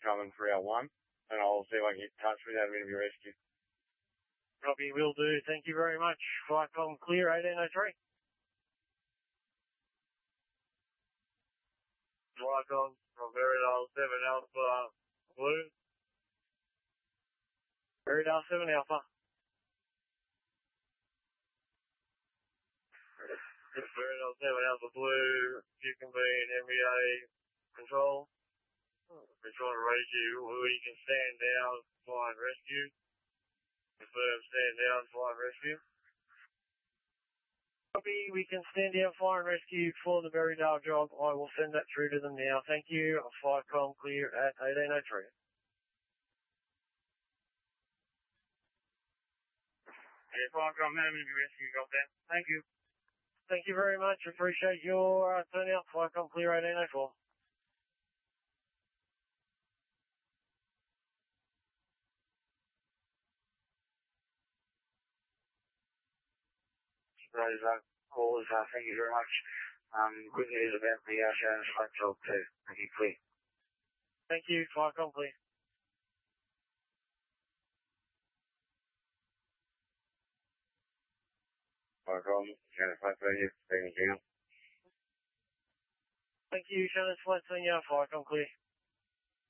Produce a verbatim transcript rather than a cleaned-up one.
coming three oh one, and I'll see if I can get in touch with that interview rescue. Copy, will do. Thank you very much. Flycom clear, eighteen oh three. Flycom from Veridale seven Alpha Blue. Veridale seven Alpha. Veridale seven Alpha Blue, you can be in M B A control. We're trying to raise you where you can stand down, fly and rescue. Confirm stand down, fly and rescue. Copy, we can stand down, fire and rescue for the Veridale job. I will send that through to them now. Thank you. Flycom clear at eighteen oh three. Yeah, Flycom, how many rescue got that? Thank you. Thank you very much. Appreciate your uh, turnout. Flycom clear eighteen oh four. Those uh, callers, uh, thank you very much. Um, good news about the uh, show and slate job too. Thank you, clear. Thank you. Flycom clear. Flycom, Shannon Flat Senior, Stephen King. Thank you, Shannon Flat Senior. Flycom clear.